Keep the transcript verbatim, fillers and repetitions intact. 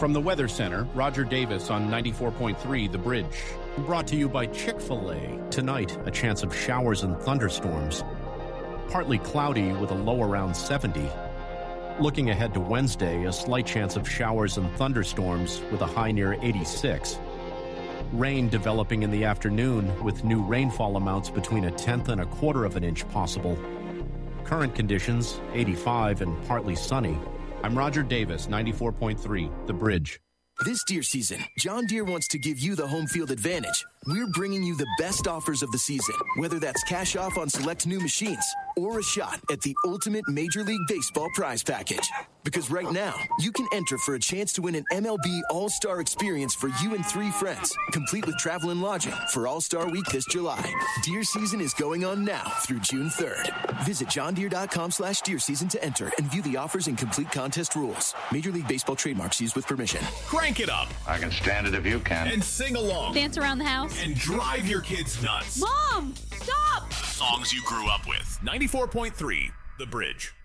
From the Weather Center, Roger Davis on ninety-four point three The Bridge. Brought to you by Chick-fil-A. Tonight, a chance of showers and thunderstorms. Partly cloudy with a low around seventy. Looking ahead to Wednesday, a slight chance of showers and thunderstorms with a high near eighty-six. Rain developing in the afternoon with new rainfall amounts between a tenth and a quarter of an inch possible. Current conditions, eighty-five and partly sunny. I'm Roger Davis, ninety-four point three The Bridge. This deer season, John Deere wants to give you the home field advantage. We're bringing you the best offers of the season, whether that's cash off on select new machines or a shot at the ultimate Major League Baseball prize package. Because right now, you can enter for a chance to win an M L B All-Star experience for you and three friends, complete with travel and lodging for All-Star Week this July. Deer season is going on now through June third. Visit johndeere.com slash deer season to enter and view the offers and complete contest rules. Major League Baseball trademarks used with permission. Crank it up. I can stand it if you can. And sing along. Dance around the house. And drive your kids nuts. Mom, stop! Songs you grew up with. ninety-four point three The Bridge.